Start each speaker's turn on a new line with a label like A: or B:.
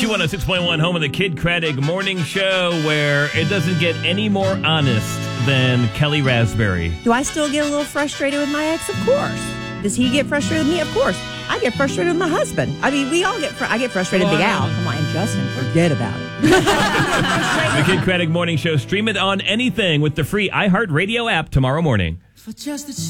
A: Q106.1, home of the Kid Craddock Morning Show, where it doesn't get any more honest than Kelly Raspberry.
B: Do I still get a little frustrated with my ex? Of course. Does he get frustrated with me? Of course. I get frustrated with my husband. I mean, we all I get frustrated with Big Al. Come on, and Justin, forget about it.
A: The Kid Craddock Morning Show. Stream it on anything with the free iHeartRadio app tomorrow morning.
C: For just a